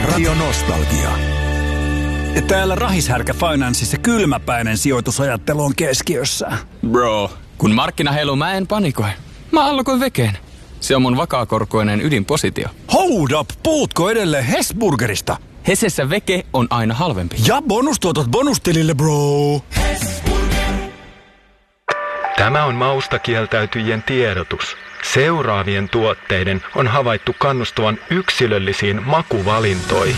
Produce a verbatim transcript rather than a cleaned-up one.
Radio Nostalgia. Ja täällä Rahishärkä Financeissa kylmäpäinen sijoitusajattelu on keskiössä. Bro, kun markkina heiluu, mä en panikoi. Mä allokoin vekeen. Se on mun vakaakorkoinen ydinpositio. Hold up, puhutko edelleen Hesburgerista? Hesessä veke on aina halvempi. Ja bonustuotot bonustilille, bro. Tämä on mausta kieltäytyjien tiedotus. Seuraavien tuotteiden on havaittu kannustavan yksilöllisiin makuvalintoihin.